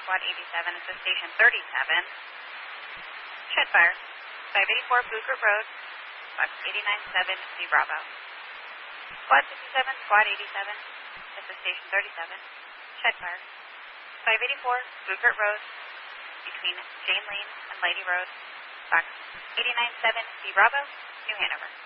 Squad 87, this is Station 37. Shed fire. 584 Bluecourt Road, Box 897, C Bravo. Squad 57, Squad 87, this is Station 37. Shed fire. 584 Bluecourt Road, between Jane Lane and Lady Road, Box 897, C Bravo, New Hanover.